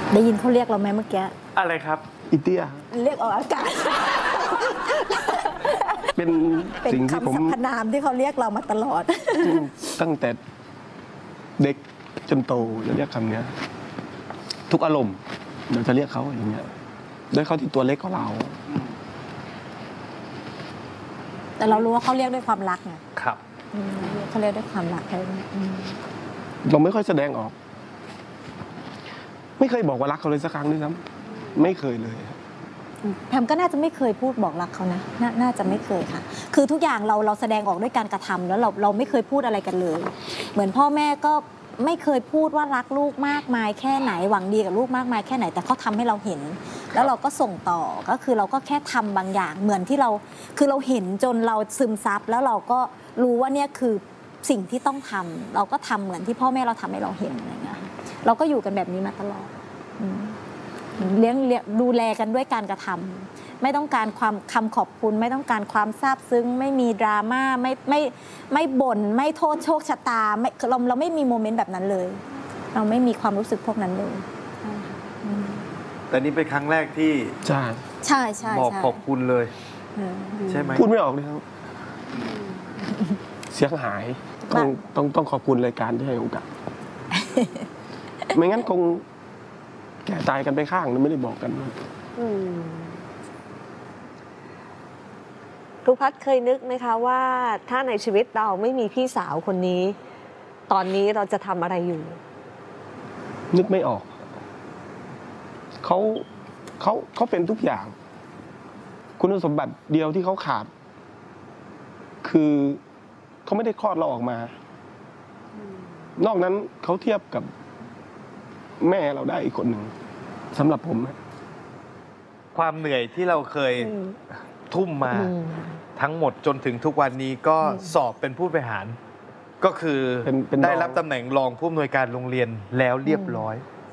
ได้ยินเขาเรียกเราไหมเมื่อกี้อะไรครับอีเตี้ยเรียกออกอากาศเป็นสิ่งที่ผมคำสรรพนามที่เขาเรียกเรามาตลอดตั้งแต่เด็กจนโตจะเรียกคำนี้ทุกอารมณ์เดี๋ยวจะเรียกเขาอย่างเงี้ยด้วยเขาที่ตัวเล็กกว่าเราแต่เรารู้ว่าเขาเรียกด้วยความรักไงครับเขาเรียกด้วยความรักเราไม่ค่อยแสดงออกไม่เคยบอกว่ารักเขาเลยสักครั้งด้วยซ้ำไม่เคยเลยแพมก็น่าจะไม่เคยพูดบอกรักเขานะน่าจะไม่เคยค่ะคือทุกอย่างเราแสดงออกด้วยการกระทำแล้วเราไม่เคยพูดอะไรกันเลยเหมือนพ่อแม่ก็ไม่เคยพูดว่ารักลูกมากมายแค่ไหนหวังดีกับลูกมากมายแค่ไหนแต่เขาทำให้เราเห็นแล้วเราก็ส่งต่อก็คือเราก็แค่ทำบางอย่างเหมือนที่เราคือเราเห็นจนเราซึมซับแล้วเราก็รู้ว่าเนี่ยคือสิ่งที่ต้องทำเราก็ทำเหมือนที่พ่อแม่เราทำให้เราเห็นอะไรเงี้ยเราก็อยู่กันแบบนี้มาตลอดเลี้ยงดูแลกันด้วยการกระทำไม่ต้องการความคำขอบคุณไม่ต้องการความซาบซึ้งไม่มีดราม่าไม่บ่นไม่โทษโชคชะตาเราไม่มีโมเมนต์แบบนั้นเลยเราไม่มีความรู้สึกพวกนั้นเลยแต่นี่เป็นครั้งแรกที่ใช่บอกขอบคุณเลยใช่ไหมพูดไม่ออกเลยครับเสียงหายต้องขอบคุณรายการที่ให้โอกาสไม่งั้นคงแก่ตายกันไปข้างนึงไม่ได้บอกกันครูพัฒน์เคยนึกไหมคะว่าถ้าในชีวิตเราไม่มีพี่สาวคนนี้ตอนนี้เราจะทำอะไรอยู่นึกไม่ออกเขาเป็นทุกอย่างคุณสมบัติเดียวที่เขาขาดคือเขาไม่ได้คลอดเราออกมานอกนั้นเขาเทียบกับแม่เราได้อีกคนหนึ่งสำหรับผมนะความเหนื่อยที่เราเคยทุ่มมาทั้งหมดจนถึงทุกวันนี้ก็สอบเป็นผู้บริหารก็คือได้รับตำแหน่งรองผู้อำนวยการโรงเรียนแล้วเรียบร้อย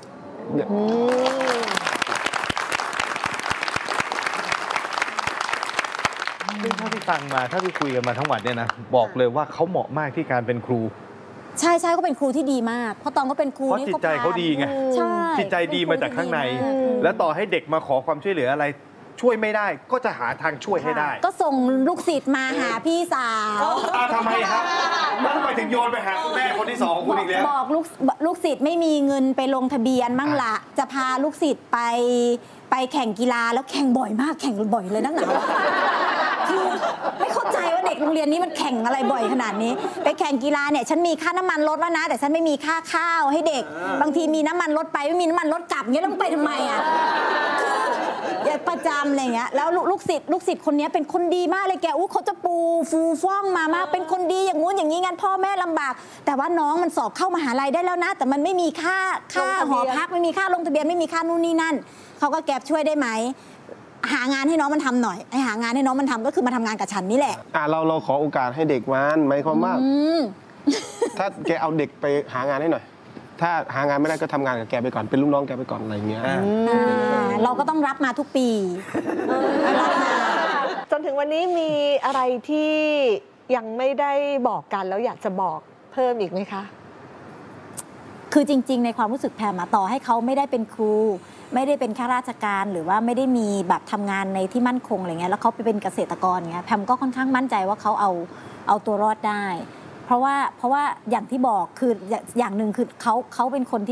ซึ่งเท่าที่ฟังมาเท่าที่คุยกันมาทั้งวันเนี่ยนะบอกเลยว่าเขาเหมาะมากที่การเป็นครูใช่ก็เป็นครูที่ดีมากเพราะตอนก็เป็นครูเพราะจิตใจเขาดีไงจิตใจดีมาจากข้างในแล้วต่อให้เด็กมาขอความช่วยเหลืออะไรช่วยไม่ได้ก็จะหาทางช่วยให้ได้ก็ส่งลูกศิษย์มาหาพี่สาวทำไมครับแล้วทำไมถึงโยนไปหาคุณแม่คนที่สองคุณอีกแล้วบอกลูกศิษย์ไม่มีเงินไปลงทะเบียนมั่งละจะพาลูกศิษย์ไปแข่งกีฬาแล้วแข่งบ่อยมากแข่งบ่อยเลยนักหนาคือไม่เข้าใจว่าเด็กโรงเรียนนี้มันแข่งอะไรบ่อยขนาดนี้ไปแข่งกีฬาเนี่ยฉันมีค่าน้ำมันลดแล้วนะแต่ฉันไม่มีค่าข้าวให้เด็กบางทีมีน้ำมันลดไปไม่มีน้ำมันลดกลับเงี้ยต้องไปทำไมอ่ะประจำอะไรเงี้ยแล้วลูกศิษย์คนนี้เป็นคนดีมากเลยแกเขาจะปูฟูฟ่องมามากเป็นคนดีอย่างงู้นอย่างนี้งั้นพ่อแม่ลำบากแต่ว่าน้องมันสอบเข้ามหาลัยได้แล้วนะแต่มันไม่มีค่าหอพักไม่มีค่าลงทะเบียนไม่มีค่านู่นนี่นั่นเขาก็แกช่วยได้ไหมหางานให้น้องมันทำหน่อยไอ้หางานให้น้องมันทำก็คือมาทำงานกับฉันนี่แหละเราขอโอกาสให้เด็กมันหมายความว่าถ้าแกเอาเด็กไปหางานให้หน่อยถ้าหางานไม่ได้ก็ทำงานกับแกไปก่อนเป็นลูกน้องแกไปก่อนอะไรเงี้ยเราก็ต้องรับมาทุกปีจนถึงวันนี้มีอะไรที่ยังไม่ได้บอกกันแล้วอยากจะบอกเพิ่มอีกไหมคะคือจริงๆในความรู้สึกแพมต่อให้เขาไม่ได้เป็นครูไม่ได้เป็นข้าราชการหรือว่าไม่ได้มีแบบทำงานในที่มั่นคงอะไรเงี้ยแล้วเขาไปเป็นเกษตรกรเงี้ยแพมก็ค่อนข้างมั่นใจว่าเขาเอาตัวรอดได้เพราะว่าอย่างที่บอกคืออย่างหนึ่งคือเขาเป็นคนที่